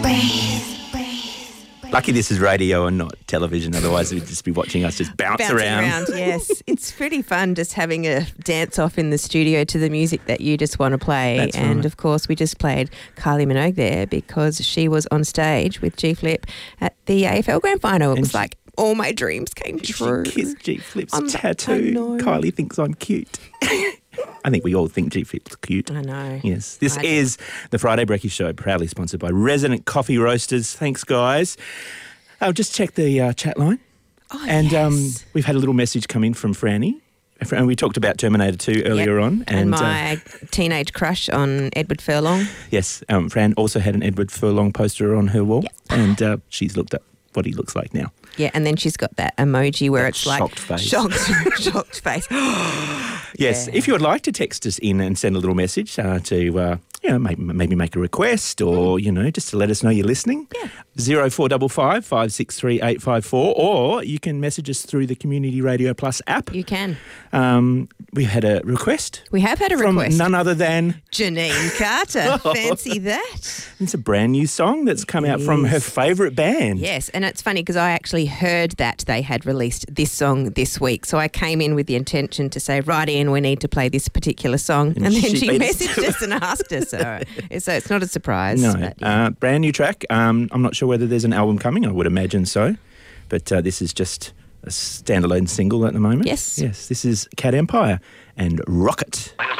Lucky this is radio and not television, otherwise we'd just be watching us just bounce around. Yes. It's pretty fun just having a dance-off in the studio to the music that you just want to play. That's and, right. Of course, we just played Kylie Minogue there because she was on stage with G Flip at the AFL Grand Final. It was like all my dreams came true. She kissed G Flip's I tattoo. know. Kylie thinks I'm cute. I think we all think G Flip's cute. I know. Yes. This is the Friday Brekkie Show, proudly sponsored by Resident Coffee Roasters. Thanks, guys. I'll just check the chat line. Oh, and yes. We've had a little message come in from Franny. And we talked about Terminator 2 earlier on. And my teenage crush on Edward Furlong. Yes. Fran also had an Edward Furlong poster on her wall. Yep. And she's looked at what he looks like now. Yeah, and then she's got that emoji where it's like shocked face. Shocked face. Yes, if you would like to text us in and send a little message to, maybe make a request or, just to let us know you're listening. Yeah. 0455 563 854, or you can message us through the Community Radio Plus app. You can. We had a request. We have had a from request. none other than Janine Carter. Fancy that. It's a brand new song that's come out from her favourite band. Yes, and it's funny because I actually heard that they had released this song this week. So I came in with the intention to say, right, Ian, we need to play this particular song. And then she messaged us and asked us. So it's not a surprise. No, but, yeah. brand new track. I'm not sure whether there's an album coming. I would imagine so. But this is just a standalone single at the moment. Yes. Yes, this is Cat Empire and Rocket.